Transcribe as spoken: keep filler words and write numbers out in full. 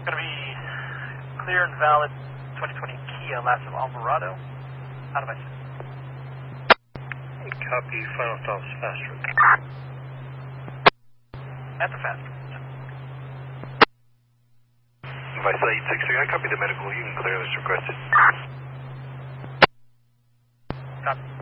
Going to be clear and valid twenty twenty Kia Lasso Alvarado. Out of my system. Copy, final stops, fast route. At the fast route. Vice eight six three, I copy the medical. You can clear this requested. Copy.